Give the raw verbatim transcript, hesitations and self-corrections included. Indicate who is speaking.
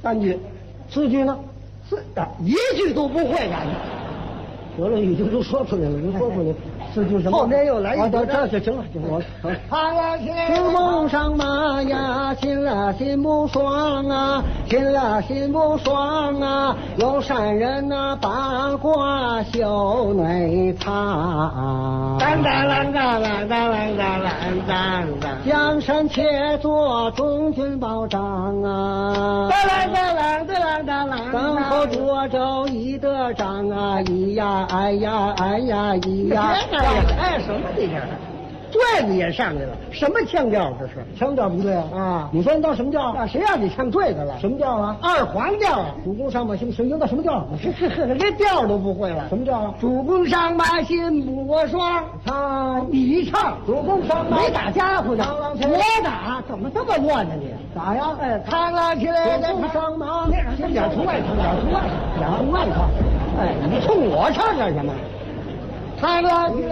Speaker 1: 单句，四句呢？四啊，一句都不会感觉。得了，已经都说出来了，你说出来。四句什么？
Speaker 2: 后面又来一
Speaker 1: 个，这就行了，行了。
Speaker 2: 看了心
Speaker 1: 梦上马呀，心了心不爽啊，心了心不爽啊。有善人呐，八卦袖内藏。
Speaker 2: 当当啷当啷当啷当啷当当。
Speaker 1: 江山且作中军保障啊。
Speaker 2: 当啷当啷当啷当啷。
Speaker 1: 等候涿州一得仗啊，咿呀哎呀哎呀咿呀。
Speaker 2: 哎呀，哎什么这是？坠子也上来了，什么腔调这是？
Speaker 1: 腔调不对啊！
Speaker 2: 啊，
Speaker 1: 你说你当什么调啊？
Speaker 2: 谁让你唱坠子了？
Speaker 1: 什么调啊？
Speaker 2: 二黄调啊！
Speaker 1: 主公上马心神鹰的什么调？
Speaker 2: 这调都不会了。
Speaker 1: 什么调啊？
Speaker 2: 主公上马心不爽。
Speaker 1: 唱
Speaker 2: 你唱。
Speaker 1: 主公上马
Speaker 2: 没打家伙呢。
Speaker 1: 我
Speaker 2: 打，怎么这么乱呢你？
Speaker 1: 打呀！
Speaker 2: 哎，扛了起来。
Speaker 1: 主公上马。
Speaker 2: 点从外唱，点从外唱，
Speaker 1: 点从外唱。
Speaker 2: 哎，你冲我唱干什么？扛了起来。